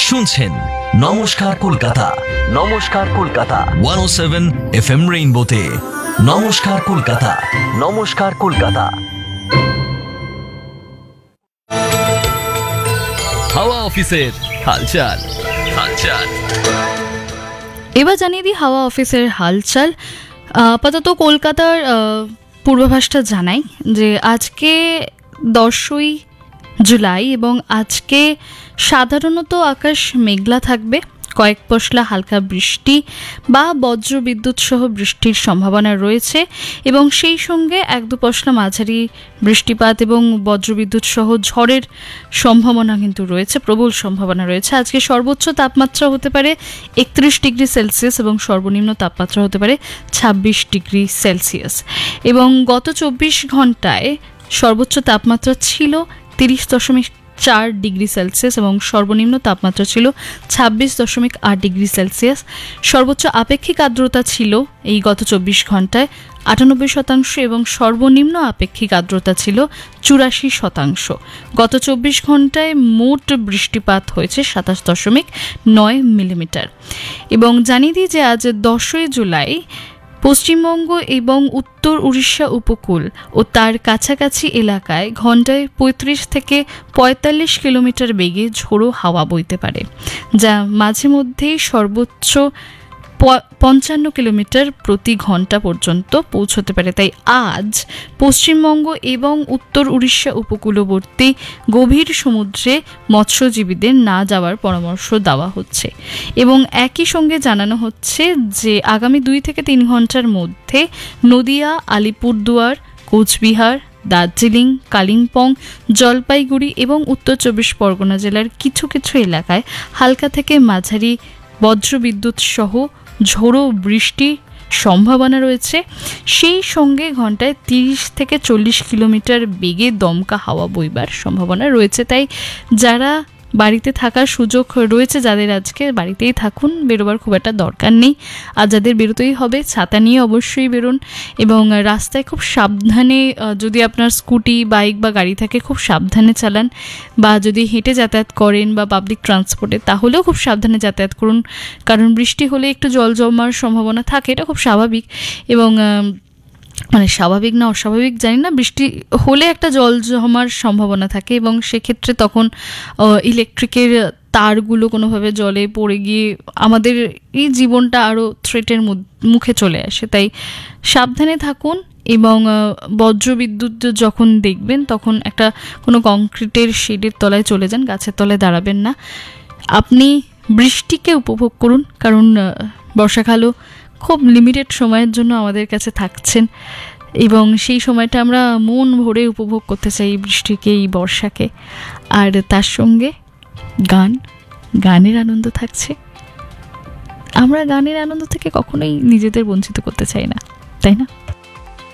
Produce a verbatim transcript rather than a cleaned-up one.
শুনছেন নমস্কার কলকাতা। নমস্কার কলকাতা একশো সাত এফএম রেইনবোতে। নমস্কার কলকাতা। নমস্কার কলকাতা। হাওয়া অফিসের হালচাল হালচাল এবার জানিয়ে দিই হাওয়া অফিসের হালচাল। আপাতত কলকাতার পূর্বাভাসটা জানাই যে আজকে দশই জুলাই এবং আজকে সাধারণত আকাশ মেঘলা থাকবে, কয়েক পশলা হালকা বৃষ্টি বা বজ্র বিদ্যুৎ সহ বৃষ্টির সম্ভাবনা রয়েছে এবং সেই সঙ্গে এক দু পশলা মাঝারি বৃষ্টিপাত এবং বজ্রবিদ্যুৎ সহ ঝড়ের সম্ভাবনা কিন্তু রয়েছে, প্রবল সম্ভাবনা রয়েছে। আজকে সর্বোচ্চ তাপমাত্রা হতে পারে একত্রিশ ডিগ্রি সেলসিয়াস এবং সর্বনিম্ন তাপমাত্রা হতে পারে ছাব্বিশ ডিগ্রি সেলসিয়াস এবং গত চব্বিশ ঘন্টায় সর্বোচ্চ তাপমাত্রা ছিল তিরিশ দশমিক চার ডিগ্রি সেলসিয়াস এবং সর্বনিম্ন তাপমাত্রা ছিল ছাব্বিশ দশমিক আট ডিগ্রি সেলসিয়াস। সর্বোচ্চ আপেক্ষিক আর্দ্রতা ছিল এই গত চব্বিশ ঘন্টায় আটানব্বই শতাংশ এবং সর্বনিম্ন আপেক্ষিক আর্দ্রতা ছিল চুরাশি শতাংশ। গত চব্বিশ ঘন্টায় মোট বৃষ্টিপাত হয়েছে সাতাশ দশমিক নয় মিলিমিটার। এবং জানিয়ে দিই যে আজ দশই জুলাই পশ্চিমবঙ্গ এবং উত্তর উড়িষ্যা উপকূল ও তার কাছাকাছি এলাকায় ঘন্টায় পঁয়ত্রিশ থেকে পঁয়তাল্লিশ কিলোমিটার বেগে ঝোড়ো হাওয়া বইতে পারে, যা মাঝে মধ্যেই সর্বোচ্চ পঞ্চান্ন কিলোমিটার প্রতি ঘন্টা পর্যন্ত পৌঁছতে পারে। তাই আজ পশ্চিমবঙ্গ এবং উত্তর উড়িষ্যা উপকূলবর্তী গভীর সমুদ্রে মৎস্যজীবীদের না যাওয়ার পরামর্শ দেওয়া হচ্ছে এবং একই সঙ্গে জানানো হচ্ছে যে আগামী দুই থেকে তিন ঘন্টার মধ্যে নদিয়া, আলিপুরদুয়ার, কোচবিহার, দার্জিলিং, কালিম্পং, জলপাইগুড়ি এবং উত্তর চব্বিশ পরগনা জেলার কিছু কিছু এলাকায় হালকা থেকে মাঝারি বজ্রবিদ্যুৎ সহ ঝোড়ো বৃষ্টি সম্ভাবনা রয়েছে। সেই সঙ্গে ঘন্টায় তিরিশ থেকে চল্লিশ কিলোমিটার বেগে দমকা হাওয়া বইবার সম্ভাবনা রয়েছে। তাই যারা বাড়িতে থাকার সুযোগ রয়েছে, যাদের আজকে বাড়িতেই থাকুন, বেরোবার খুব একটা দরকার নেই। আর যাদের বেরোতেই হবে ছাতা নিয়ে অবশ্যই বেরোন এবং রাস্তায় খুব সাবধানে, যদি আপনার স্কুটি, বাইক বা গাড়ি থাকে খুব সাবধানে চালান, বা যদি হেঁটে যাতায়াত করেন বা পাবলিক ট্রান্সপোর্টে তাহলেও খুব সাবধানে যাতায়াত করুন, কারণ বৃষ্টি হলে একটু জল জমার সম্ভাবনা থাকে, এটা খুব স্বাভাবিক। এবং মানে স্বাভাবিক না অস্বাভাবিক জানি না, বৃষ্টি হলে একটা জল জমার সম্ভাবনা থাকে এবং সেক্ষেত্রে তখন ইলেকট্রিকের তারগুলো কোনোভাবে জলে পড়ে গিয়ে আমাদের এই জীবনটা আরও থ্রেটের মুখে চলে আসে। তাই সাবধানে থাকুন এবং বজ্রবিদ্যুৎ যখন দেখবেন তখন একটা কোনো কংক্রিটের শেডের তলায় চলে যান, গাছের তলায় দাঁড়াবেন না। আপনি বৃষ্টিকে উপভোগ করুন, কারণ বর্ষাকালও খুব লিমিটেড সময়ের জন্য আমাদের কাছে থাকছেন এবং সেই সময়টা আমরা মন ভরে উপভোগ করতে চাই বৃষ্টিকে, এই বর্ষাকে। আর তার সঙ্গে গান, গানের আনন্দ থাকছে। আমরা গানের আনন্দ থেকে কখনোই নিজেদের বঞ্চিত করতে চাই না, তাই না?